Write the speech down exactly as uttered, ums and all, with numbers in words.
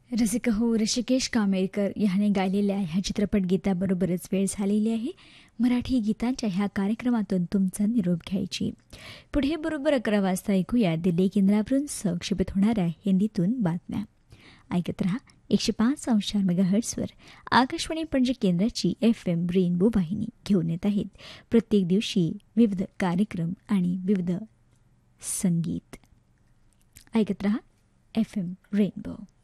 रसिक हो ऋषिकेश कामेरकर ह्याने गायलेल्या ह्या चित्रपट गीताबरोबरच वेळ झालेली आहे मराठी गीतांच्या ह्या कार्यक्रमातून तुमचा निरोप घ्यायची. पुढे बरोबर अकरा वाजता ऐकूया दिल्ली केंद्रावरून संक्षेपित होणाऱ्या हिंदीतून बातम्या. ऐकत रहा एकशे पाच अंश मेगाहर्ट्सवर आकाशवाणी पणजी केंद्राची एफ एम रेनबो वाहिनी घेऊन येत आहेत प्रत्येक दिवशी विविध कार्यक्रम आणि विविध संगीत. ऐकत रहा एफ एम रेनबो.